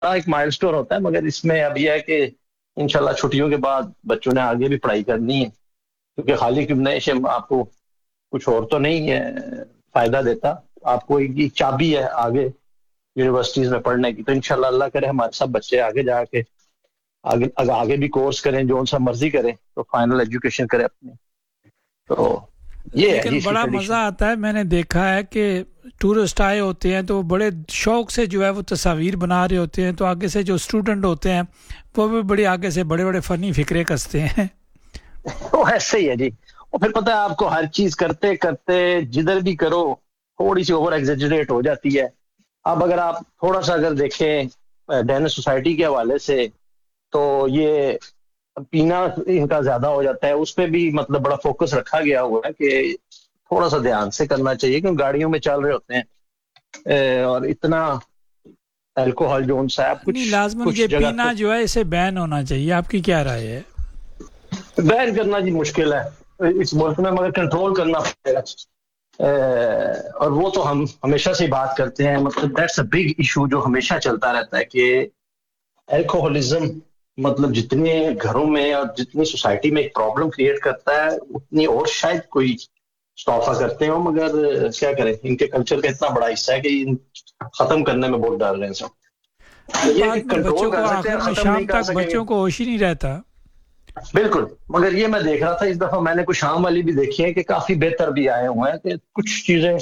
بڑا ایک مائلسٹون ہوتا ہے، مگر اس میں اب یہ ہے کہ انشاءاللہ چھٹیوں کے بعد بچوں نے آگے بھی پڑھائی کرنی ہے، کیونکہ خالی گمنیشیم آپ کو کچھ اور تو نہیں ہے فائدہ دیتا، آپ کو ایک چابی ہے آگے یونیورسٹیز میں پڑھنے کی. تو انشاءاللہ اللہ کرے ہمارے سب بچے آگے جا کے آگے بھی کورس کریں، جو ان سا مرضی کریں، تو فائنل ایجوکیشن کریں اپنی. تو یہ ہے جی لیکن اس کی بڑا مزہ ٹریڈیشن. آتا ہے، میں نے دیکھا ہے کہ ٹورسٹ آئے ہوتے ہیں تو وہ بڑے شوق سے جو ہے وہ تصاویر بنا رہے ہوتے ہیں، تو آگے سے جو اسٹوڈنٹ ہوتے ہیں وہ بھی بڑی آگے سے بڑے بڑے فنی فکرے کستے ہیں. وہ ایسے ہی ہے جی. اور پھر پتہ ہے آپ کو ہر چیز کرتے کرتے جدھر بھی کرو تھوڑی سی اوور ایگزیجریٹ ہو جاتی ہے. اب اگر آپ تھوڑا سا اگر دیکھیں ڈینس سوسائٹی کے حوالے سے، تو یہ پینا ان کا زیادہ ہو جاتا ہے، اس پہ بھی مطلب بڑا فوکس رکھا گیا ہوا ہے کہ تھوڑا سا دھیان سے کرنا چاہیے، کیونکہ گاڑیوں میں چل رہے ہوتے ہیں اور اتنا الکوہول جو ان سا ہے نہیں، کچھ لازماً یہ کچھ جگہ پینا جو ہے اسے بین ہونا چاہیے، آپ کی کیا رائے ہے؟ بین کرنا جی مشکل ہے اس ملک میں، مگر کنٹرول کرنا پڑے گا. اور وہ تو ہم ہمیشہ سے بات کرتے ہیں، مطلب دیٹس اے بگ ایشو جو ہمیشہ چلتا رہتا ہے کہ الکوہولزم مطلب جتنے گھروں میں اور جتنی سوسائٹی میں ایک پرابلم کریٹ کرتا ہے اتنی اور شاید کوئی اسٹافا کرتے ہوں، مگر کیا کریں، ان کے کلچر کا اتنا بڑا حصہ ہے کہ ختم کرنے میں بہت ڈر رہے ہیں سب. نہیں، یہ کہ بعد میں بچوں کنٹرول کو کر سکتے ہیں، آخر میں ختم نہیں شام کر تک سکیں گے. بچوں کو ہوش ہی نہیں رہتا. بالکل. مگر یہ میں دیکھ رہا تھا اس دفعہ میں نے کچھ شام والی بھی دیکھی ہے کہ کافی بہتر بھی آئے ہوئے ہیں، کہ کچھ چیزیں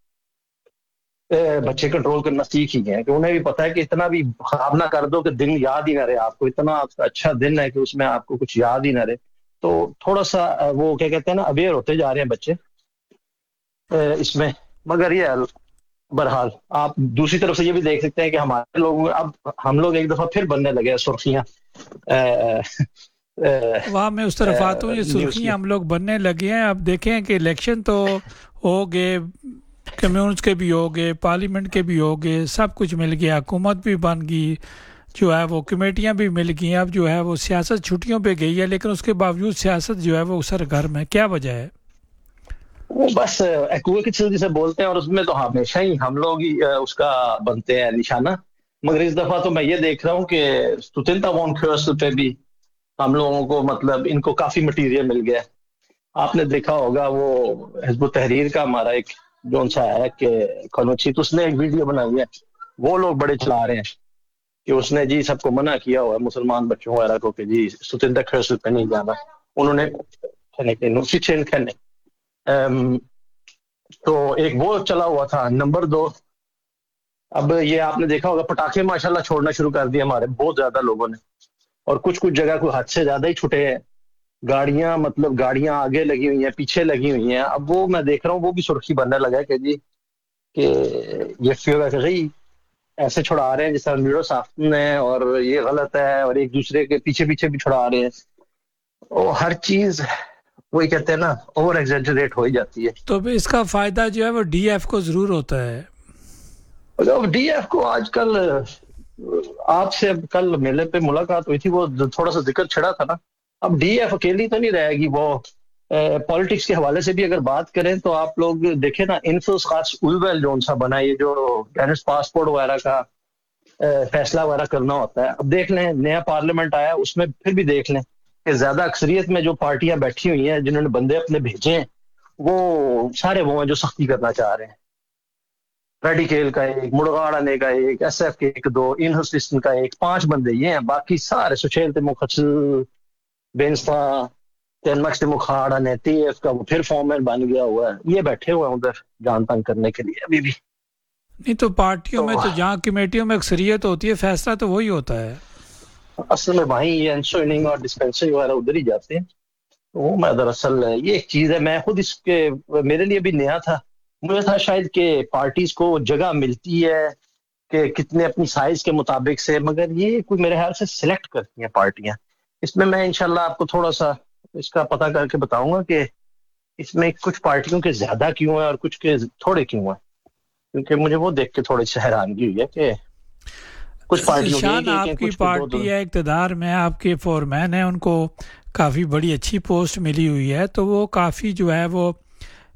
بچے کنٹرول کرنا سیکھ ہی گئے ہیں، کہ انہیں بھی پتا ہے کہ اتنا بھی خراب نہ کر دو کہ دن یاد ہی نہ رہے آپ کو، اتنا آپ کا اچھا دن ہے کہ اس میں آپ کو کچھ یاد ہی نہ رہے. تو تھوڑا سا وہ کیا کہتے ہیں نا، اویئر ہوتے جا رہے ہیں بچے اس میں. مگر یہ بہرحال آپ دوسری طرف سے یہ بھی دیکھ سکتے ہیں کہ ہمارے لوگ اب ہم لوگ ایک دفعہ پھر بننے لگے ہیں سرخیاں وہاں میں اس طرف آتا ہوں، یہ نیوز کی. سرخیاں ہم لوگ بننے لگے ہیں. اب دیکھیں کہ الیکشن تو ہو گئے، کمیونز کے بھی ہو گئے، پارلیمنٹ کے بھی ہو گئے، سب کچھ مل گیا، حکومت بھی بن گئی، جو ہے وہ کمیٹیاں بھی مل گئی. اب جو ہے وہ سیاست چھٹیوں پہ گئی ہے، لیکن اس کے باوجود سیاست جو ہے وہ سرگرم ہے. کیا وجہ ہے؟ وہ بس ایکوے کی چیز جسے بولتے ہیں، اور اس میں تو ہمیشہ ہی ہم لوگ ہی اس کا بنتے ہیں نشانہ. مگر اس دفعہ تو میں یہ دیکھ رہا ہوں کہ ستنتا وون کھیوس پہ بھی ہم لوگوں کو مطلب ان کو کافی مٹیریل مل گیا. آپ نے دیکھا ہوگا وہ حزب التحریر کا ہمارا ایک جون سا ہے کہ کھنوچیت، اس نے ایک ویڈیو بنائی ہے، وہ لوگ بڑے چلا رہے ہیں کہ اس نے جی سب کو منع کیا ہوا ہے مسلمان بچوں وغیرہ کو کہ جی ستنتا کھیوس پہ نہیں جانا. انہوں نے تو ایک وہ چلا ہوا تھا. نمبر 2، اب یہ آپ نے دیکھا ہوگا پٹاخے ماشاءاللہ چھوڑنا شروع کر دیا ہمارے بہت زیادہ لوگوں نے، اور کچھ جگہ کوئی حد سے زیادہ ہی چھٹے ہیں. گاڑیاں مطلب گاڑیاں آگے لگی ہوئی ہیں، پیچھے لگی ہوئی ہیں. اب وہ میں دیکھ رہا ہوں وہ بھی سرخی بننے لگا ہے کہ جی کہ یہ فیوری ایسے چھڑا رہے ہیں جس طرح میرو صاحب نے، اور یہ غلط ہے، اور ایک دوسرے کے پیچھے پیچھے بھی چھڑا رہے ہیں. اور ہر چیز وہی کہتے ہیں نا اوور ایگزیجریٹ ہو ہی جاتی ہے. تو اس کا فائدہ جو ہے وہ ڈی ایف کو ضرور ہوتا ہے. ڈی ایف کو آج کل آپ سے کل میلے پہ ملاقات ہوئی تھی، وہ تھوڑا سا ذکر چھڑا تھا نا. اب ڈی ایف اکیلی تو نہیں رہے گی، وہ پالیٹکس کے حوالے سے بھی اگر بات کریں تو آپ لوگ دیکھیں نا، انفلوس خاص الویل جو سا بنا، یہ جو ٹینس پاسپورٹ وغیرہ کا فیصلہ وغیرہ کرنا ہوتا ہے. اب دیکھ لیں نیا پارلیمنٹ آیا، اس میں پھر بھی دیکھ لیں کہ زیادہ اکثریت میں جو پارٹیاں بیٹھی ہوئی ہیں جنہوں نے بندے اپنے بھیجے ہیں، وہ سارے وہ ہیں جو سختی کرنا چاہ رہے ہیں. ریڈیکیل کا ایک، مڑگاڑنے کا ایک، ایس ایف کے ایک دو، انہسٹن کا ایک، 5 بندے یہ ہیں. باقی سارے سچیل تے مخچ بینستا تینمکس تے مکھاڑا ٹی ایف کا وہ پھر فارمین بن گیا ہوا ہے. یہ بیٹھے ہوئے ہیں ادھر جان تنگ کرنے کے لیے ابھی بھی. نہیں تو پارٹیوں میں تو جہاں کمیٹیوں میں اکثریت ہوتی ہے، فیصلہ تو وہی ہوتا ہے. اصل میں وہیں یہ انشورنگ اور ڈسپینسری وغیرہ ادھر ہی جاتے ہیں. وہ میں دراصل یہ ایک چیز ہے، میں خود اس کے میرے لیے بھی نیا تھا. مجھے تھا شاید کہ پارٹیز کو جگہ ملتی ہے کہ کتنے اپنی سائز کے مطابق سے، مگر یہ کوئی میرے خیال سے سلیکٹ کرتی ہیں پارٹیاں. اس میں انشاءاللہ آپ کو تھوڑا سا اس کا پتہ کر کے بتاؤں گا کہ اس میں کچھ پارٹیوں کے زیادہ کیوں ہیں اور کچھ کے تھوڑے کیوں ہیں، کیونکہ مجھے وہ دیکھ کے تھوڑی سی حیرانگی ہوئی ہے کہ کچھ پارٹیوں کے ذیشان، ایک ہیں، آپ کی کچھ کے 2 پارٹی ہے اقتدار میں، آپ کے فورمین ہیں، ان کو کافی بڑی اچھی پوسٹ ملی ہوئی ہے، تو وہ کافی جو ہے وہ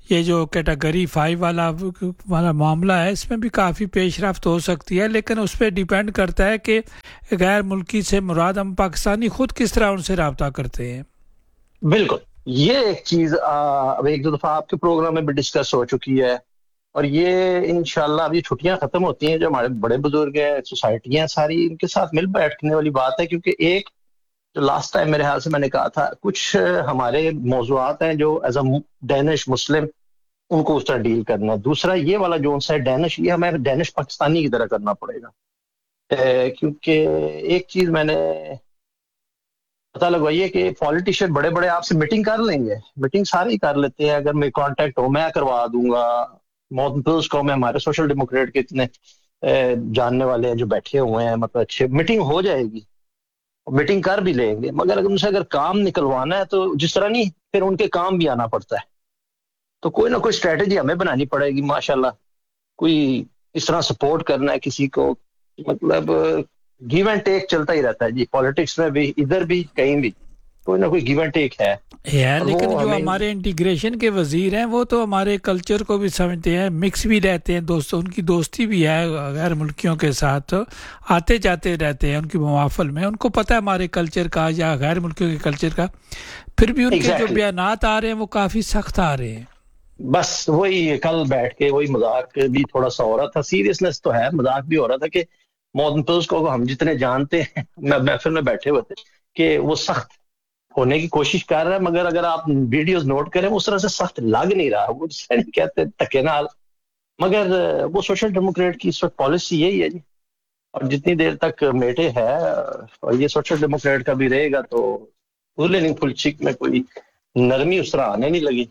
یہ جو کیٹیگری 5 والا معاملہ ہے اس میں بھی کافی پیش رفت ہو سکتی ہے، لیکن اس پہ ڈیپینڈ کرتا ہے کہ غیر ملکی سے مراد ہم پاکستانی خود کس طرح ان سے رابطہ کرتے ہیں۔ بالکل، یہ ایک چیز اب ایک دو دفعہ آپ کے پروگرام میں بھی ڈسکس ہو چکی ہے، اور یہ انشاءاللہ اب یہ چھٹیاں ختم ہوتی ہیں، جو ہمارے بڑے بزرگ ہیں، سوسائٹیاں ساری، ان کے ساتھ مل بیٹھنے والی بات ہے، کیونکہ ایک جو لاسٹ ٹائم میرے خیال سے میں نے کہا تھا، کچھ ہمارے موضوعات ہیں جو ایز اے ڈینش مسلم ان کو اس طرح ڈیل کرنا ہے، دوسرا یہ والا جو ہے ڈینش، یہ ہمیں ڈینش پاکستانی کی طرح کرنا پڑے گا، کیونکہ ایک چیز میں نے پتہ لگوائیے کہ پالیٹیشین بڑے بڑے آپ سے میٹنگ کر لیں گے، میٹنگ سارے ہی کر لیتے ہیں، اگر میں کانٹیکٹ ہو میں کروا دوں گا، محدود قوم میں ہمارے سوشل ڈیموکریٹ کے اتنے جاننے والے ہیں جو بیٹھے ہوئے ہیں، مطلب اچھے میٹنگ ہو جائے گی، میٹنگ کر بھی لیں گے، مگر اگر ان سے اگر کام نکلوانا ہے تو جس طرح نہیں پھر ان کے کام بھی آنا پڑتا ہے، تو کوئی نہ کوئی اسٹریٹجی ہمیں بنانی پڑے گی، ماشاءاللہ کوئی اس طرح سپورٹ کرنا ہے کسی کو، مطلب گیو اینڈ ٹیک چلتا ہی رہتا ہے جی، پالیٹکس میں بھی، ادھر بھی کہیں بھی کوئی نہ کوئی گیو اینڈ ٹیک ہے، لیکن جو ہمیں ہمارے انٹیگریشن کے وزیر ہیں وہ تو ہمارے کلچر کو بھی سمجھتے ہیں، مکس بھی رہتے ہیں، دوستوں ان کی دوستی بھی ہے غیر ملکیوں کے ساتھ، آتے جاتے رہتے ہیں ان کی موافل میں، ان کو پتہ ہے ہمارے کلچر کا یا غیر ملکیوں کے کلچر کا، پھر بھی ان کے جو بیانات آ رہے ہیں وہ کافی سخت آ رہے ہیں۔ بس وہی کل بیٹھ کے وہی مذاق بھی تھوڑا سا ہو رہا تھا، سیریسنس تو ہے، مذاق بھی ہو رہا تھا کہ محدود کو ہم جتنے جانتے ہیں محفل میں بیٹھے ہوئے تھے کہ وہ سخت ہونے کی کوشش کر رہا ہے، مگر اگر آپ ویڈیوز نوٹ کریں اس طرح سے سخت لگ نہیں رہا، وہ جسے نہیں کہتے تکے نال، مگر وہ سوشل ڈیموکریٹ کی اس وقت پالیسی یہی ہے جی، اور جتنی دیر تک میٹے ہے اور یہ سوشل ڈیموکریٹ کا بھی رہے گا تو پھولے نہیں پھول چک میں کوئی نرمی اس طرح آنے نہیں لگی،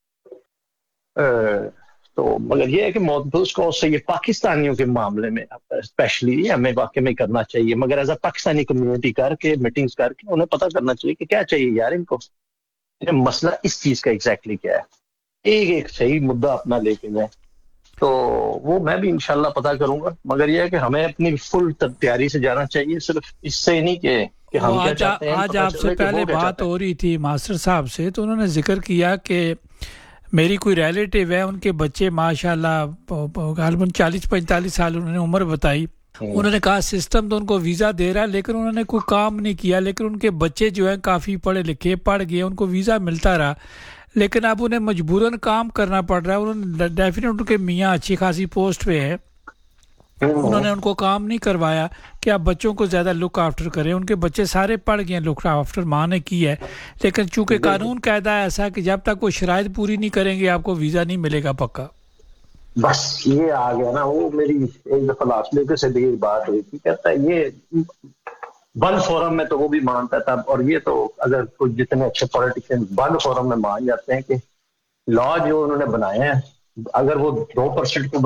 تو مگر یہ ہے کہ محدود کو سے یہ پاکستانیوں کے معاملے میں اسپیشلی ہمیں واقعی میں کرنا چاہیے، مگر ایز اے پاکستانی کمیونٹی کر کے میٹنگز کر کے انہیں پتہ کرنا چاہیے کہ کیا چاہیے یار ان کو، مسئلہ اس چیز کا ایگزیکٹلی کیا ہے، ایک صحیح مدعا اپنا لے کے جائیں، تو وہ میں بھی انشاءاللہ پتہ کروں گا، مگر یہ ہے کہ ہمیں اپنی فل تیاری سے جانا چاہیے، صرف اس سے نہیں کہ ہم کیا چاہتے ہیں۔ آج آپ سے پہلے بات ہو رہی تھی ماسٹر صاحب سے، تو انہوں نے ذکر کیا کہ میری کوئی ریلیٹیو ہے، ان کے بچے ماشاءاللہ غالباً 40-45 سال انہوں نے عمر بتائی، انہوں نے کہا سسٹم تو ان کو ویزا دے رہا ہے لیکن انہوں نے کوئی کام نہیں کیا، لیکن ان کے بچے جو ہیں کافی پڑھے لکھے پڑھ گئے، ان کو ویزا ملتا رہا، لیکن اب انہیں مجبوراً کام کرنا پڑ رہا ہے، انہوں نے ڈیفینیٹ ان کے میاں اچھی خاصی پوسٹ پہ ہے، انہوں نے ان کو کام نہیں کروایا کہ آپ بچوں کو زیادہ لک آفٹر کریں، ان کے بچے سارے پڑھ گئے ہیں، لک آفٹر ماں نے کی ہے، لیکن چونکہ قانون قاعدہ ایسا کہ جب تک وہ شرائط پوری نہیں کریں گے آپ کو ویزا نہیں ملے گا پکا۔ بس یہ آ گیا نا، وہ میری ایک دفعہ لاسٹ سے بھی بات ہوئی تھی، کہتا ہے یہ بند فورم میں تو وہ بھی مانتا تھا، اور یہ تو اگر کچھ جتنے اچھے پولیٹیشین بند فورم میں مان جاتے ہیں کہ لا جو انہوں نے بنائے ہیں اگر وہ 2% کو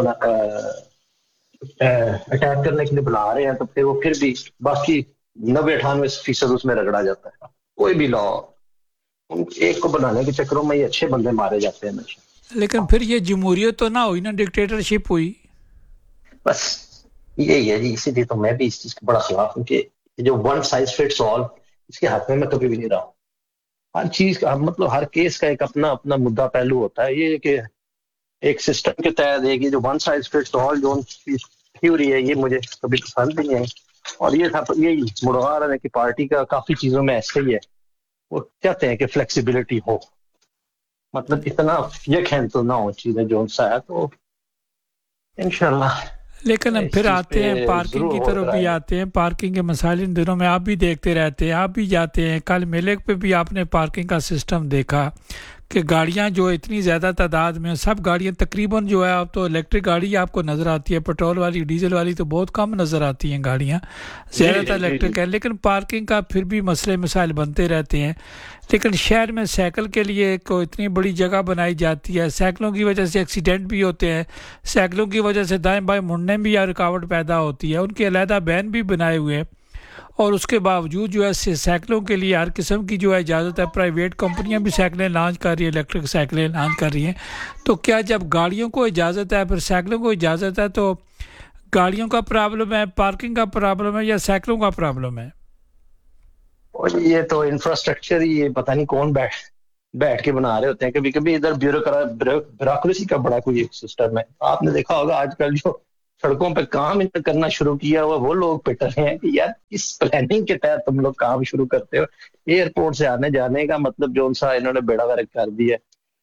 اٹیک کرنے کے لیے بنا رہے ہیں تو پھر وہ پھر بھی باقی 90-98% اس میں رگڑا جاتا ہے، کوئی بھی لا ایک کو بنانے کے چکروں میں یہ اچھے بندے مارے جاتے ہیں ہمیشہ۔ لیکن پھر یہ جمہوریت تو نہ ہوئی نا، ڈکٹیٹرشپ ہوئی۔ بس یہی ہے جی، اسی لیے تو میں بھی اس چیز کے بڑا خلاف ہوں کہ جو ون سائز فٹس آل اس کے حق میں کبھی بھی نہیں رہا ہوں، ہر چیز کا مطلب ہر کیس کا ایک اپنا اپنا مدعا پہلو ہوتا ہے، یہ کہ ایک سسٹم کے تحت ہے کہ جو ون سائز فٹس آل جو تھیوری ہے یہ مجھے کبھی پسند نہیں ہے، اور یہ تھا یہی مڑوا رہے کہ پارٹی کا کافی چیزوں میں ایسے ہی ہے، وہ چاہتے ہیں کہ فلیکسیبلٹی ہو، مطلب اتنا یکھن تو نہ ہو چیزیں جو سا ہے، تو انشاءاللہ۔ لیکن ہم پھر آتے ہیں پارکنگ کی طرف بھی آتے ہیں، پارکنگ کے مسائل ان دنوں میں آپ بھی دیکھتے رہتے ہیں، آپ بھی جاتے ہیں، کل میلے پہ بھی آپ نے پارکنگ کا سسٹم دیکھا کہ گاڑیاں جو اتنی زیادہ تعداد میں، سب گاڑیاں تقریباً جو ہے اب تو الیکٹرک گاڑی آپ کو نظر آتی ہے، پیٹرول والی ڈیزل والی تو بہت کم نظر آتی ہیں گاڑیاں، زیادہ تر الیکٹرک ہے، لیکن پارکنگ کا پھر بھی مسئلے مسائل بنتے رہتے ہیں۔ لیکن شہر میں سائیکل کے لیے کو اتنی بڑی جگہ بنائی جاتی ہے، سائیکلوں کی وجہ سے ایکسیڈنٹ بھی ہوتے ہیں، سائیکلوں کی وجہ سے دائیں بائیں مڑنے بھی رکاوٹ پیدا ہوتی ہے، ان کے علیحدہ بین بھی بنائے ہوئے ہیں، اور اس کے باوجود جو ہے سائیکلوں کے لیے ہر قسم کی جو ہے اجازت ہے، پرائیویٹ کمپنیاں بھی سائیکلیں لانچ کر رہی ہیں، الیکٹرک سائیکلیں لانچ کر رہی ہیں، تو کیا جب گاڑیوں کو اجازت ہے پھر سائیکلوں کو اجازت ہے تو گاڑیوں کا پرابلم ہے، پارکنگ کا پرابلم ہے، یا سائیکلوں کا پرابلم ہے؟ اور یہ تو انفراسٹرکچر ہی پتہ نہیں کون بیٹھ کے بنا رہے ہوتے ہیں. کبھی کبھی ادھر بیوروکریسی کا بڑا کوئی ایک سسٹم ہے. آپ نے دیکھا ہوگا آج کل جو سڑکوں پہ کام کرنا شروع کیا ہوا وہ لوگ پٹ رہے ہیں کہ یار اس پلاننگ کے تحت تم لوگ کام شروع کرتے ہو. ایئرپورٹ سے آنے جانے کا مطلب جو سا انہوں نے بیڑا غرق کر دیا.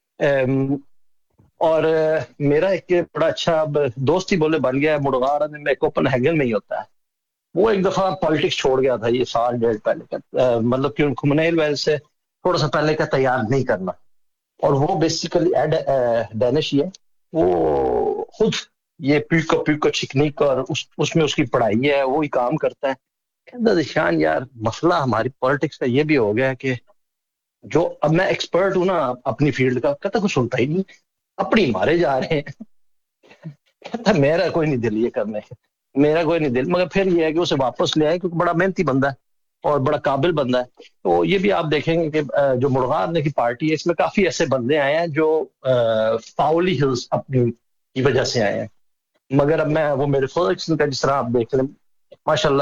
اور میرا ایک بڑا اچھا دوست ہی بولے بن گیا ہے مڑغاڑ میں کوپن ہیگن میں ہی ہوتا ہے. وہ ایک دفعہ پالیٹکس چھوڑ گیا تھا یہ سال ڈیڑھ پہلے کا, مطلب کہ خمینی ویل سے تھوڑا سا پہلے کا تیار نہیں کرنا. اور وہ بیسیکلی ڈینش ہی ہے. وہ خود یہ پیکو چھکنیک اور اس میں اس کی پڑھائی ہے, وہی کام کرتا ہے. کہتا شان یار مسئلہ ہماری پالیٹکس کا یہ بھی ہو گیا کہ جو اب میں ایکسپرٹ ہوں نا اپنی فیلڈ کا, کہتا کچھ سنتا ہی نہیں, اپنی مارے جا رہے ہیں. کہتا میرا کوئی نہیں دل یہ کرنے کا, میرا کوئی نہیں دل. مگر پھر یہ ہے کہ اسے واپس لے آئے کیونکہ بڑا محنتی بندہ ہے اور بڑا قابل بندہ ہے. تو یہ بھی آپ دیکھیں گے کہ جو مڑغار کی پارٹی ہے اس میں کافی ایسے بندے آئے ہیں جو فاؤلی ہلز اپنی کی وجہ سے آئے ہیں. مگر اب میں وہ میرے فرگسن کا جس طرح آپ دیکھ لیں ماشاءاللہ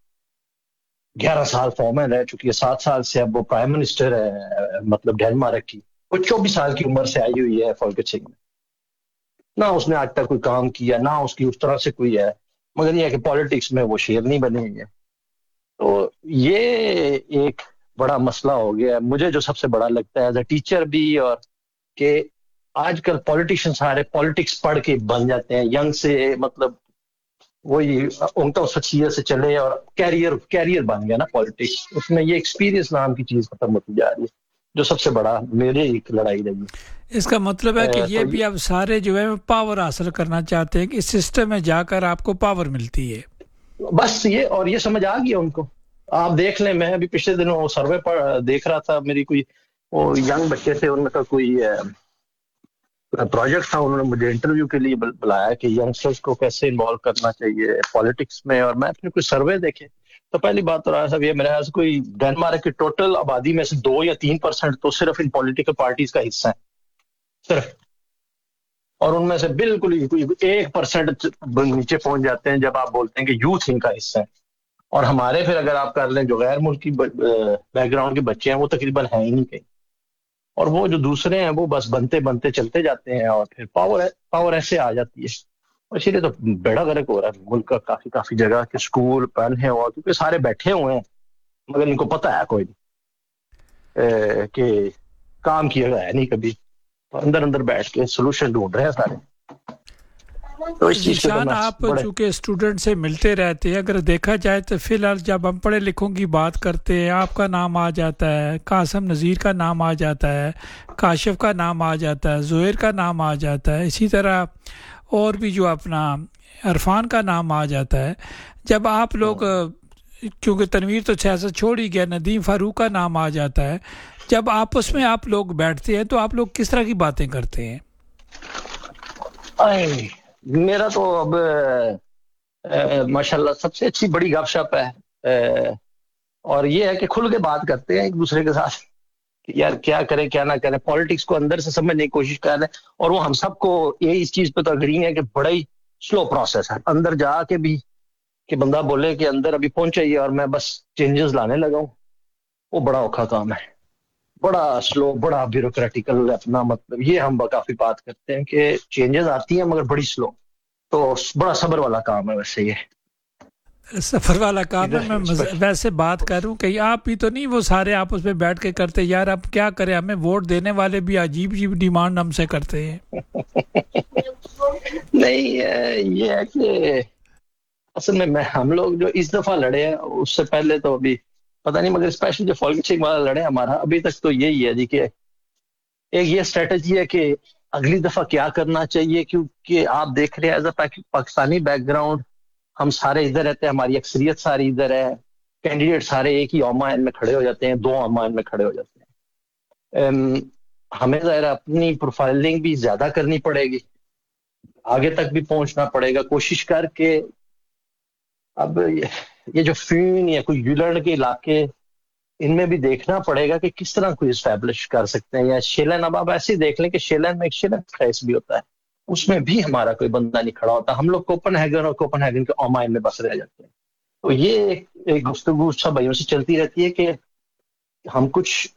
11 سال فورمین رہ چکی ہے, 7 سال سے اب وہ پرائم منسٹر ہے مطلب ڈینمارک کی. وہ 24 سال کی عمر سے آئی ہوئی ہے فرگسن میں. نہ اس نے آج تک کوئی کام کیا, نہ اس کی اس طرح سے کوئی ہے, مگر یہ ہے کہ پالیٹکس میں وہ شیر نہیں بنی ہوئی ہے. تو یہ ایک بڑا مسئلہ ہو گیا ہے مجھے جو سب سے بڑا لگتا ہے ایز اے ٹیچر بھی, اور کہ آج کل پولیٹیشین سارے پالیٹکس پڑھ کے بن جاتے ہیں ینگ سے, مطلب وہی ان کا شخصیت سے چلے اور کیریئر بن گیا نا پالیٹکس. اس میں یہ ایکسپیرینس نام کی چیز ختم ہوتی جا رہی ہے جو سب سے بڑا میرے ایک لڑائی رہی. اس کا مطلب ہے کہ یہ بھی اب سارے جو ہے پاور حاصل کرنا چاہتے ہیں کہ اس سسٹم میں جا کر آپ کو پاور ملتی ہے. بس یہ, اور یہ سمجھ آ گیا ان کو. آپ دیکھ لیں, میں ابھی پچھلے دنوں سروے پر دیکھ رہا تھا, میری کوئی وہ ینگ بچے تھے, ان کا کوئی پروجیکٹ تھا, انہوں نے مجھے انٹرویو کے لیے بلایا کہ ینگسٹرز کو کیسے انوالو کرنا چاہیے پالیٹکس میں. اور میں اپنے کوئی سروے دیکھے تو پہلی بات تو صاحب یہ میرے خیال سے کوئی ڈینمارک کی ٹوٹل آبادی میں سے 2 یا 3% تو صرف ان پولیٹیکل پارٹیز کا حصہ ہے صرف, اور ان میں سے بالکل ہی 1% نیچے پہنچ جاتے ہیں جب آپ بولتے ہیں کہ یوتھ ان کا حصہ ہے. اور ہمارے پھر اگر آپ کر لیں جو غیر ملکی بیک گراؤنڈ کے بچے ہیں وہ تقریباً ہیں ہی نہیں کہیں, اور وہ جو دوسرے ہیں وہ بس بنتے چلتے جاتے ہیں, اور پھر پاور ایسے آ جاتی ہے. اسی لیے تو بیڑا غرق ہو رہا ہے ملک کا کافی جگہ کے اسکول بند ہیں, اور کیونکہ سارے بیٹھے ہوئے ہیں مگر ان کو پتہ ہے کوئی نہیں کہ کام کیا گیا ہے نہیں کبھی, اندر بیٹھ کے سولوشن ڈھونڈ رہے ہیں سارے. ذیشان آپ چونکہ اسٹوڈنٹ سے ملتے رہتے ہیں, اگر دیکھا جائے تو فی الحال جب ہم پڑھے لکھوں کی بات کرتے ہیں آپ کا نام آ جاتا ہے, قاسم نذیر کا نام آ جاتا ہے, کاشف کا نام آ جاتا ہے, زہیر کا نام آ جاتا ہے, اسی طرح اور بھی جو اپنا عرفان کا نام آ جاتا ہے. جب آپ لوگ کیونکہ تنویر تو سیاست چھوڑ ہی گیا, ندیم فاروق کا نام آ جاتا ہے, جب آپس میں آپ لوگ بیٹھتے ہیں تو آپ لوگ کس طرح کی باتیں کرتے ہیں؟ میرا تو اب ماشاءاللہ سب سے اچھی بڑی گپ شپ ہے, اور یہ ہے کہ کھل کے بات کرتے ہیں ایک دوسرے کے ساتھ کہ یار کیا کریں کیا نہ کریں. پالیٹکس کو اندر سے سمجھنے کی کوشش کر رہے ہیں, اور وہ ہم سب کو یہ اس چیز پہ تو اگری ہے کہ بڑا ہی سلو پروسیس ہے اندر جا کے بھی, کہ بندہ بولے کہ اندر ابھی پہنچا ہی اور میں بس چینجز لانے لگا ہوں, وہ بڑا اوکھا کام ہے, بڑا سلو, بڑا بیوروکریٹیکل. اپنا مطلب یہ ہم کافی بات کرتے ہیں کہ چینجز آتی ہیں مگر بڑی سلو, تو بڑا صبر والا کام ہے. ویسے یہ سفر والا کام ہے. میں ویسے بات کر رہا ہوں کہ آپ بھی تو نہیں وہ سارے آپس میں بیٹھ کے کرتے یار اب کیا کریں, ہمیں ووٹ دینے والے بھی عجیب ڈیمانڈ ہم سے کرتے ہیں. نہیں یہ ہے کہ اصل میں ہم لوگ جو اس دفعہ لڑے ہیں اس سے پہلے تو ابھی پتہ نہیں, مگر اسپیشل جو فالکچنگ والا لڑے ہمارا ابھی تک تو یہی ہے جی کہ ایک یہ اسٹریٹجی ہے کہ اگلی دفعہ کیا کرنا چاہیے, کیونکہ آپ دیکھ رہے ہیں as a Pakistani back ground ہم سارے ادھر رہتے ہیں, ہماری اکثریت ساری ادھر ہے, کینڈیڈیٹ سارے ایک ہی عمائن میں کھڑے ہو جاتے ہیں, 2 عمائن میں کھڑے ہو جاتے ہیں. ہمیں ظاہر اپنی پروفائلنگ بھی زیادہ کرنی پڑے گی, آگے تک بھی پہنچنا پڑے گا کوشش کر کے. اب یہ جو فین یا کوئی یولرن کے علاقے ان میں بھی دیکھنا پڑے گا کہ کس طرح کوئی اسٹیبلش کر سکتے ہیں. یا شیلن, اب آپ ایسے ہی دیکھ لیں کہ شیلن میں ایک شیلن فیس بھی ہوتا ہے, اس میں بھی ہمارا کوئی بندہ نہیں کھڑا ہوتا, ہم لوگ کوپن ہیگن کے عمائن میں بس رہ جاتے ہیں. تو یہ ایک گفتگو سب بھائیوں سے چلتی رہتی ہے کہ ہم کچھ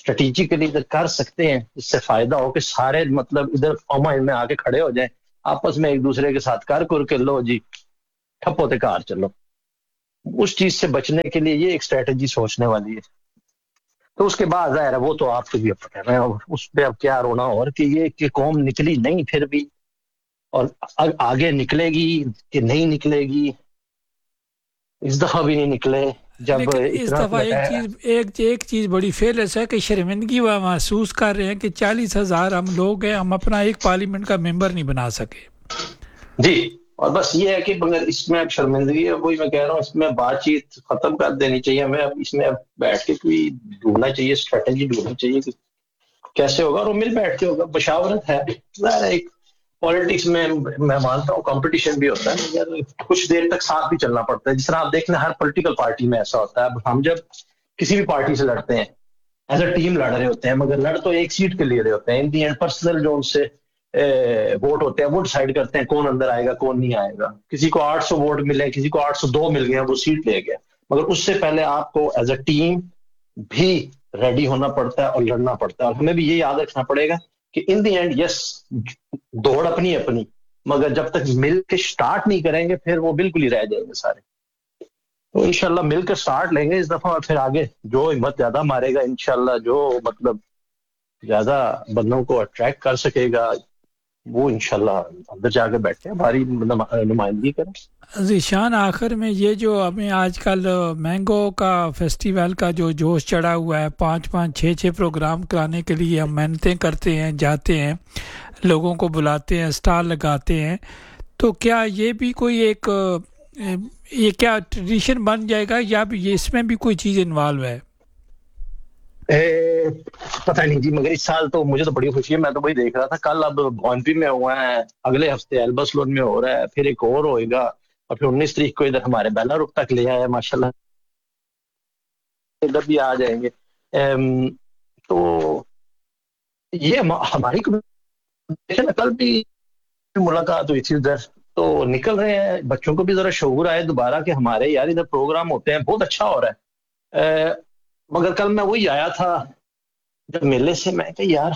اسٹریٹجیکلی ادھر کر سکتے ہیں اس سے فائدہ ہو کہ سارے مطلب ادھر اوما میں آ کے کھڑے ہو جائیں, آپس میں ایک دوسرے کے ساتھ کر کے لو جی ٹھپ ہوتے کار چلو. اس چیز سے بچنے کے لیے یہ ایک اسٹریٹجی سوچنے والی ہے. تو اس کے بعد ظاہر ہے وہ تو آپ کو بھی پتہ ہے, اس پہ اب کیا رونا اور کہ یہ کہ قوم نکلی نہیں پھر بھی, اور آگے نکلے گی کہ نہیں نکلے گی, اس دفعہ بھی نہیں نکلے. جب لیکن اس دفعہ ایک چیز بڑی فیلس ہے کہ شرمندگی وہ محسوس کر رہے ہیں کہ 40,000 ہم لوگ ہیں, ہم اپنا ایک پارلیمنٹ کا ممبر نہیں بنا سکے. جی, اور بس یہ ہے کہ مگر اس میں اب شرمندگی ہے, وہی میں کہہ رہا ہوں, اس میں بات چیت ختم کر دینی چاہیے ہمیں. اب اس میں اب بیٹھ کے کوئی ڈھونڈنا چاہیے, اسٹریٹجی ڈھونڈنی چاہیے کہ کیسے ہوگا, اور وہ مل بیٹھ کے ہوگا. مشاورت ہے, ایک پالیٹکس میں میں مانتا ہوں کمپٹیشن بھی ہوتا ہے, مگر کچھ دیر تک ساتھ بھی چلنا پڑتا ہے. جس طرح آپ دیکھ لیں ہر پولیٹیکل پارٹی میں ایسا ہوتا ہے. اب ہم جب کسی بھی پارٹی سے لڑتے ہیں ایز اے ٹیم لڑ رہے ہوتے ہیں, مگر لڑ تو ایک سیٹ کے لیے رہے ہوتے ہیں. ان دی اینڈ پرسنل جو ان سے ووٹ ہوتے ہیں وہ ڈیسائیڈ کرتے ہیں کون اندر آئے گا کون نہیں آئے گا. کسی کو 800 ووٹ ملے, کسی کو 802 مل گیا, وہ سیٹ لے گیا. مگر اس سے پہلے آپ کو ایز اے ٹیم بھی ریڈی ہونا پڑتا ہے اور لڑنا پڑتا ہے. اور ہمیں بھی یہ یاد رکھنا پڑے گا کہ ان دی اینڈ یس دوڑ اپنی اپنی, مگر جب تک مل کے سٹارٹ نہیں کریں گے پھر وہ بالکل ہی رہ جائیں گے سارے. تو انشاءاللہ مل کر سٹارٹ لیں گے اس دفعہ, اور پھر آگے جو ہمت زیادہ مارے گا انشاءاللہ, جو مطلب زیادہ بندوں کو اٹریکٹ کر سکے گا, وہ انشاءاللہ اندر جا کے بیٹھے ہماری نمائندگی کریں. ذیشان, آخر میں یہ جو ہمیں آج کل مینگو کا فیسٹیول کا جو جوش چڑھا ہوا ہے, 5-5 6-6 پروگرام کرانے کے لیے ہم محنتیں کرتے ہیں, جاتے ہیں, لوگوں کو بلاتے ہیں, اسٹال لگاتے ہیں, تو کیا یہ بھی کوئی ایک یہ کیا ٹریڈیشن بن جائے گا یا بھی اس میں بھی کوئی چیز انوالو ہے؟ پتہ نہیں جی, مگر اس سال تو مجھے تو بڑی خوشی ہے. میں تو وہی دیکھ رہا تھا کل, اب بونپی میں ہوا ہے, اگلے ہفتے ایلبسلون میں ہو رہا ہے, پھر ایک اور ہوئے گا, اور پھر 19 تاریخ کو ادھر ہمارے بیلا رخ تک لے آیا ماشاءاللہ, ادھر بھی آ جائیں گے. تو یہ ہماری کل بھی ملاقات ہوئی تھی ادھر, تو نکل رہے ہیں, بچوں کو بھی ذرا شعور آئے دوبارہ کہ ہمارے یار ادھر پروگرام ہوتے ہیں, بہت اچھا ہو رہا ہے. مگر کل میں وہی آیا تھا جب میلے سے, میں کہ یار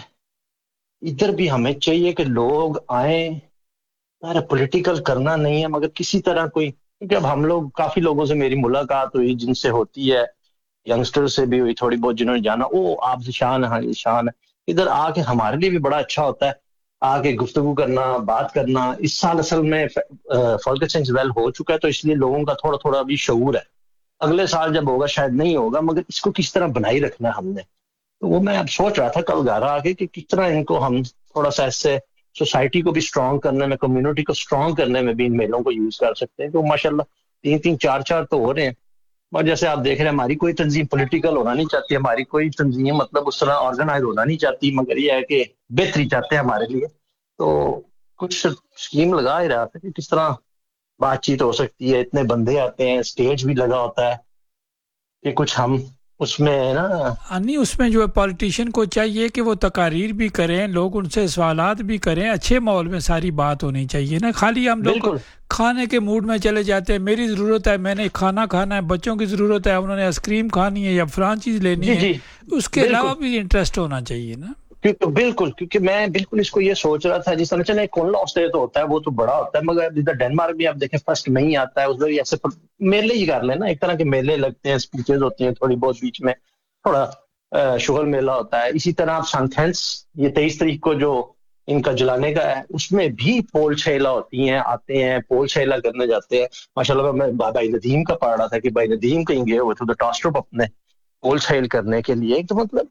ادھر بھی ہمیں چاہیے کہ لوگ آئیں, یار پولیٹیکل کرنا نہیں ہے مگر کسی طرح کوئی, کیونکہ اب ہم لوگ کافی لوگوں سے میری ملاقات ہوئی جن سے ہوتی ہے, ینگسٹر سے بھی ہوئی تھوڑی بہت, جنہوں نے جانا او آپ سے شان ہے, یہ شان ہے. ادھر آ کے ہمارے لیے بھی بڑا اچھا ہوتا ہے آ کے گفتگو کرنا, بات کرنا. اس سال اصل میں فرگسن ویل ہو چکا ہے, تو اس لیے لوگوں کا تھوڑا تھوڑا بھی شعور ہے. اگلے سال جب ہوگا شاید نہیں ہوگا, مگر اس کو کس طرح بنائی رکھنا ہے ہم نے. تو وہ میں اب سوچ رہا تھا کل گھر آ کے کہ کس طرح ان کو ہم تھوڑا سا ایسے سوسائٹی کو بھی اسٹرانگ کرنے میں, کمیونٹی کو اسٹرانگ کرنے میں بھی ان میلوں کو یوز کر سکتے ہیں. تو ماشاءاللہ 3-3 4-4 تو ہو رہے ہیں. اور جیسے آپ دیکھ رہے ہیں ہماری کوئی تنظیم پولیٹیکل ہونا نہیں چاہتی, ہماری کوئی تنظیم مطلب اس طرح آرگنائز ہونا نہیں چاہتی, مگر یہ ہے کہ بہتری چاہتے ہیں ہمارے لیے. تو کچھ اسکیم لگا ہی رہا تھا کہ کس طرح بات چیت ہو سکتی ہے. اتنے بندے آتے ہیں, اسٹیج بھی لگا ہوتا ہے کہ کچھ ہم اس میں نا نہیں, اس میں جو ہے پولیٹیشین کو چاہیے کہ وہ تقاریر بھی کریں, لوگ ان سے سوالات بھی کریں, اچھے ماحول میں ساری بات ہونی چاہیے نا. خالی ہم لوگ کھانے کے موڈ میں چلے جاتے ہیں, میری ضرورت ہے میں نے کھانا کھانا ہے, بچوں کی ضرورت ہے انہوں نے آئس کریم کھانی ہے یا فلان چیز لینی ہے, اس کے علاوہ بھی انٹرسٹ ہونا چاہیے نا. بالکل, کیونکہ میں بالکل اس کو یہ سوچ رہا تھا, جس طرح چلے کون لاس ڈے تو ہوتا ہے وہ تو بڑا ہوتا ہے, مگر ادھر ڈینمارک بھی آپ دیکھیں فرسٹ میں ہی آتا ہے, اس میں ایسے میلے ہی کر لیں نا, ایک طرح کے میلے لگتے ہیں, اسپیچز ہوتی ہیں تھوڑی بہت, بیچ میں تھوڑا شغل میلہ ہوتا ہے. اسی طرح آپ سانتھینس یہ 23 تاریخ کو جو ان کا جلانے کا ہے, اس میں بھی پول چھیلا ہوتی ہیں, آتے ہیں پول چھیلا کرنے جاتے ہیں. ماشاءاللہ میں بھائی ندیم کا پڑھ رہا تھا کہ بھائی ندیم کہیں گئے ہوئے تھے ٹاسٹروپ اپنے پول چھیل کرنے کے لیے. تو مطلب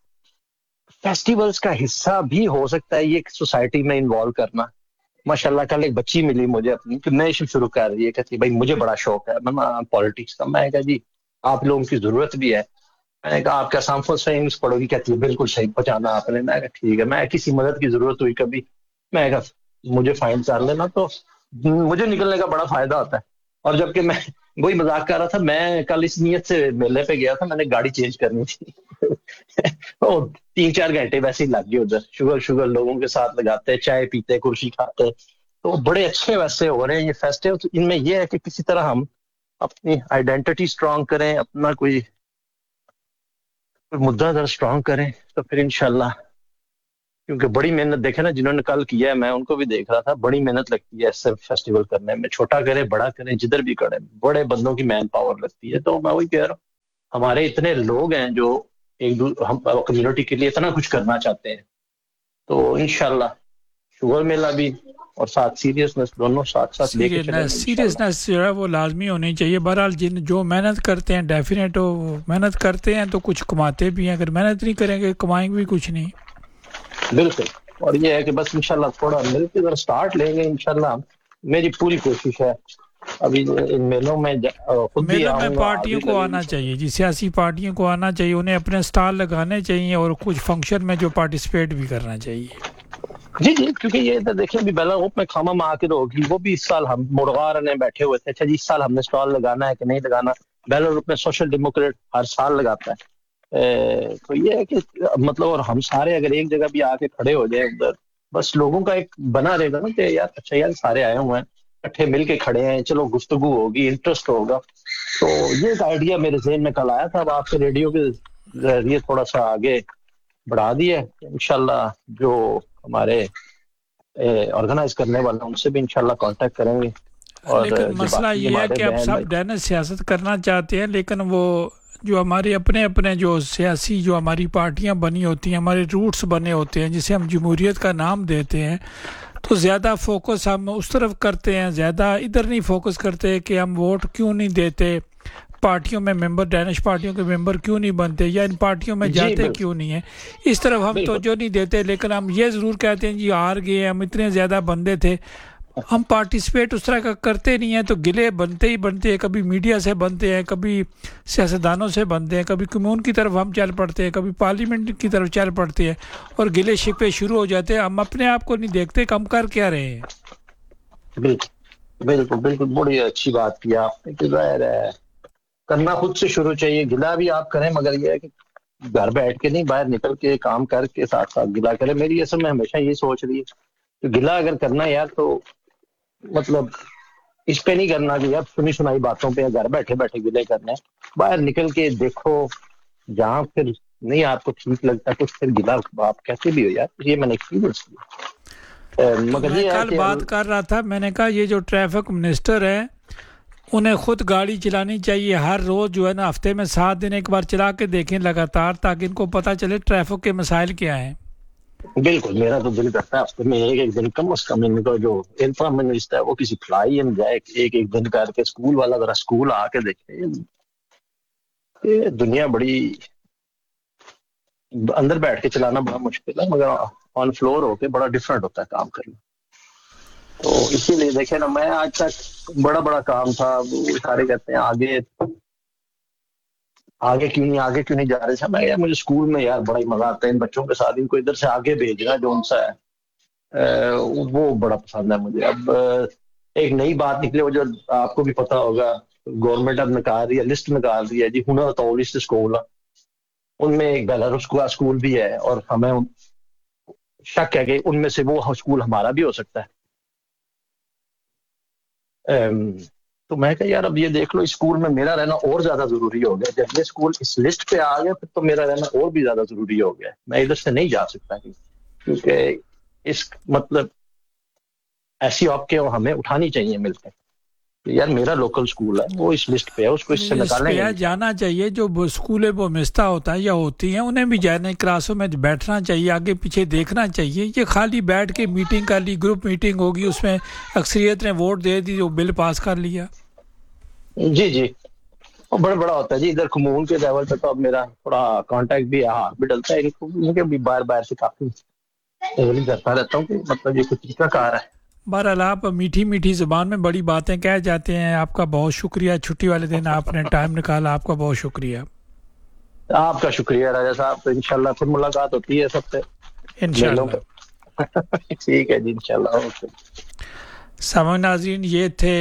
فیسٹیولز کا حصہ بھی ہو سکتا ہے یہ سوسائٹی میں انوالو کرنا. ماشاءاللہ کل ایک بچی ملی مجھے اپنی کہ نئے شروع کر رہی ہے, کہتی بھائی مجھے بڑا شوق ہے پالیٹکس کا. میں کہا جی آپ لوگوں کی ضرورت بھی ہے. میں نے کہا آپ کیا سامفل سائنس پڑھو گی؟ کہتی ہے بالکل صحیح پہچانا آپ نے. میں کہا ٹھیک ہے, میں کسی مدد کی ضرورت ہوئی کبھی میں کہا مجھے فائنڈ کر لینا, تو مجھے نکلنے کا بڑا فائدہ ہوتا ہے. اور جبکہ میں وہی مذاق کر رہا تھا, میں کل اس نیت سے میلے پہ گیا تھا, میں نے گاڑی چینج کرنی تھی 3-4 گھنٹے ویسے ہی لگ گئے ادھر. شوگر لوگوں کے ساتھ لگاتے, چائے پیتے, کرسی کھاتے, تو بڑے اچھے ویسے ہو رہے ہیں یہ فیسٹیول. ان میں یہ ہے کہ کسی طرح ہم اپنی آئیڈینٹی اسٹرانگ کریں, اپنا کوئی کوئی مدعا اگر اسٹرانگ کریں تو پھر انشاءاللہ، کیونکہ بڑی محنت دیکھے نا جنہوں نے کل کیا ہے، میں ان کو بھی دیکھ رہا تھا، بڑی محنت لگتی ہے صرف فیسٹیول کرنے میں، چھوٹا کرے بڑا کرے جدھر بھی کرے، بڑے بندوں کی مین پاور لگتی ہے. تو میں وہی کہہ رہا ہوں، ہمارے اتنے لوگ ہیں جو ہم کمیونٹی کے لیے اتنا کچھ کرنا چاہتے ہیں، تو انشاءاللہ شوگر میلہ بھی اور ساتھ سیریسنس دونوں ساتھ ساتھ لے کے چلیں گے انشاءاللہ. سیریسنس جو ہے وہ لازمی ہونی چاہیے. بہرحال جو محنت کرتے ہیں ڈیفینیٹ وہ محنت کرتے ہیں تو کچھ کماتے بھی ہیں، اگر محنت نہیں کریں گے کمائیں گے بھی کچھ نہیں. بالکل. اور یہ ہے کہ بس انشاءاللہ تھوڑا مل کے اگر سٹارٹ لیں گے انشاءاللہ، میری پوری کوشش ہے. ابھی ان میلوں میں خود بھی میلوں میں آؤں گا، آگے پارٹیوں کو لگے آنا گی. چاہیے جی، سیاسی پارٹیوں کو آنا چاہیے، انہیں اپنے سٹال لگانے چاہیے اور کچھ فنکشن میں جو پارٹیسپیٹ بھی کرنا چاہیے. جی جی، کیونکہ یہ ادھر دیکھیں ابھی بیلا روپ میں کھاما مارکیٹ ہوگی، وہ بھی اس سال ہم مرغار نے بیٹھے ہوئے تھے، اچھا جی اس سال ہم نے سٹال لگانا ہے کہ نہیں لگانا. بیلا روپ میں سوشل ڈیموکریٹ ہر سال لگاتا ہے. تو یہ ہے کہ مطلب، اور ہم سارے اگر ایک جگہ بھی آ کے کھڑے ہو جائیں ادھر، بس لوگوں کا ایک بنا رہے گا نا کہ یار اچھا یار سارے آئے ہوئے ہیں، اکٹھے مل کے کھڑے ہیں، چلو گفتگو ہوگی، انٹرسٹ ہوگا. تو یہ ایک آئیڈیا میرے ذہن میں کل آیا تھا، اب آپ کے ریڈیو کے ذریعے تھوڑا سا آگے بڑھا دیا. انشاءاللہ جو ہمارے آرگنائز کرنے والا ان سے بھی انشاءاللہ کانٹیکٹ کریں گے. اور لیکن جو مسئلہ باقی یہ ہے ہمارے کہ اب بہن سب بھائی، ڈینس سیاست کرنا چاہتے ہیں، لیکن وہ جو ہمارے اپنے اپنے جو سیاسی جو ہماری پارٹیاں بنی ہوتی ہیں، ہمارے روٹس بنے ہوتے ہیں جسے ہم جمہوریت کا نام دیتے ہیں، تو زیادہ فوکس ہم اس طرف کرتے ہیں، زیادہ ادھر نہیں فوکس کرتے کہ ہم ووٹ کیوں نہیں دیتے، پارٹیوں میں ممبر ڈینش پارٹیوں کے ممبر کیوں نہیں بنتے، یا ان پارٹیوں میں جی جاتے بالکل کیوں نہیں ہیں. اس طرف ہم بالکل توجہ نہیں دیتے، لیکن ہم یہ ضرور کہتے ہیں جی ہار گئے، ہم اتنے زیادہ بندے تھے. ہم پارٹیسپیٹ اس طرح کا کرتے نہیں ہیں، تو گلے بنتے ہی بنتے ہیں، کبھی میڈیا سے بنتے ہیں، کبھی سیاستدانوں سے بنتے ہیں، کبھی کمیون کی طرف ہم چل پڑتے ہیں، کبھی پارلیمنٹ کی طرف چل پڑتے ہیں، اور گلے شکوے شروع ہو جاتے ہیں. ہم اپنے آپ کو نہیں دیکھتے کہ ہم کر کیا رہے ہیں. بالکل بالکل بالکل، بڑی اچھی بات کی آپ نے کہ ظاہر ہے کرنا خود سے شروع چاہیے. گلا بھی آپ کریں، مگر یہ ہے کہ گھر بیٹھ کے نہیں، باہر نکل کے کام کر کے ساتھ ساتھ گلا کریں. میری اصل میں ہمیشہ یہ سوچ رہی ہے کہ گلا اگر کرنا ہے یار، تو مطلب اس پہ نہیں کرنا کہ یار سنی سنائی باتوں پہ گھر بیٹھے بیٹھے گلے کرنا ہے. باہر نکل کے دیکھو، جہاں پھر نہیں آپ کو ٹھیک لگتا کچھ، پھر گلا آپ کہتے بھی ہو یار. یہ میں نے ایکسپیرینس کیا. تو مگر میں یہ ہے کل کہ بات کر رہا تھا، میں نے کہا یہ جو ٹریفک منسٹر ہے انہیں خود گاڑی چلانی چاہیے، ہر روز جو ہے نا ہفتے میں 7 دن ایک بار چلا کے دیکھیں لگاتار، تاکہ ان کو پتہ چلے ٹریفک کے مسائل کیا ہیں. بالکل، میرا تو دل کرتا ہے ہفتے میں ایک دن کم از کم ان کو جو انفرا منسٹر ہے وہ کسی فلائی ان جائے، ایک دن کر کے اسکول والا ذرا اسکول آ کے دیکھے. یہ دنیا بڑی اندر بیٹھ کے چلانا بڑا مشکل ہے، مگر آن فلور ہو کے بڑا ڈفرینٹ ہوتا ہے کام کرنا. تو اسی لیے دیکھیں نا، میں آج تک بڑا کام تھا، وہ سارے کہتے ہیں آگے کیوں نہیں جا رہے تھے. میں یار مجھے اسکول میں یار بڑا ہی مزہ آتا ہے ان بچوں کے ساتھ، ان کو ادھر سے آگے بھیجنا جو ان سے ہے وہ بڑا پسند ہے مجھے. اب ایک نئی بات نکلے، وہ جو آپ کو بھی پتا ہوگا، گورنمنٹ اب نکال رہی ہے، لسٹ نکال رہی ہے جی ہنر تولیس اسکول، ان میں ایک بیلاروس کا اسکول بھی ہے، اور ہمیں شک ہے کہ ان میں سے وہ اسکول ہمارا بھی ہو سکتا ہے. تو میں کہا یار اب یہ دیکھ لو، اس اسکول میں میرا رہنا اور زیادہ ضروری ہو گیا. جب یہ اسکول اس لسٹ پہ آ گیا پھر تو میرا رہنا اور بھی زیادہ ضروری ہو گیا. میں ادھر سے نہیں جا سکتا کیونکہ اس مطلب ایسی آپ کے ہمیں اٹھانی چاہیے مل کے. یار میرا لوکل اسکول ہے، وہ اس لسٹ پہ ہے، اس کو اس سے اس نکالیں گے پہ نہیں. جانا چاہیے، جو اسکول وہ مستہ ہوتا ہے یا ہوتی ہیں انہیں بھی جانے کلاسوں میں بیٹھنا چاہیے، آگے پیچھے دیکھنا چاہیے. یہ خالی بیٹھ کے میٹنگ کر لی، گروپ میٹنگ ہوگی، اس میں اکثریت نے ووٹ دے دی، جو بل پاس کر لیا. جی وہ بڑا ہوتا ہے جی. ادھر کمون کے لیول پہ تو اب میرا تھوڑا کانٹیکٹ بھی ہاتھ بھی ڈلتا ہے، ان کے بھی باہر سے کافی کرتا رہتا ہوں کہ مطلب یہ کچھ طریقہ کار ہے. بہرحال آپ میٹھی زبان میں بڑی باتیں کہہ جاتے ہیں. آپ کا بہت شکریہ، چھٹی والے دن آپ نے ٹائم نکالا، آپ کا بہت شکریہ. آپ کا شکریہ راجا صاحب. تو انشاءاللہ پھر ملاقات ہوتی ہے سب سے میلوں انشاءاللہ. پہ. ٹھیک ہے جی، انشاءاللہ. اوکے. سامعین ناظرین، یہ تھے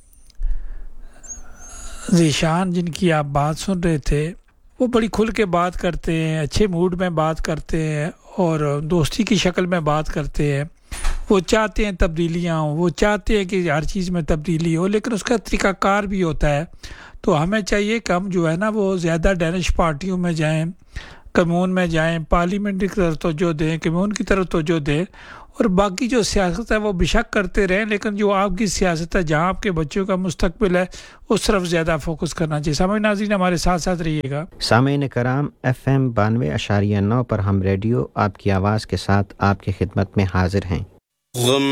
ذیشان جن کی آپ بات سن رہے تھے. وہ بڑی کھل کے بات کرتے ہیں، اچھے موڈ میں بات کرتے ہیں، اور دوستی کی شکل میں بات کرتے ہیں. وہ چاہتے ہیں تبدیلیاں ہوں، وہ چاہتے ہیں کہ ہر چیز میں تبدیلی ہو، لیکن اس کا طریقہ کار بھی ہوتا ہے. تو ہمیں چاہیے کہ ہم جو ہے نا وہ زیادہ ڈینش پارٹیوں میں جائیں، کمیون میں جائیں، پارلیمنٹ کی طرف توجہ دیں، کمیون کی طرف توجہ دیں، اور باقی جو سیاست ہے وہ بشک کرتے رہیں، لیکن جو آپ کی سیاست ہے جہاں آپ کے بچوں کا مستقبل ہے اس طرف زیادہ فوکس کرنا چاہیے۔ سامعین ناظرین ہمارے ساتھ ساتھ رہیے گا۔ سامعین کرام، FM 92.9 پر ہم ریڈیو آپ کی آواز کے ساتھ آپ کی خدمت میں حاضر ہیں۔ غم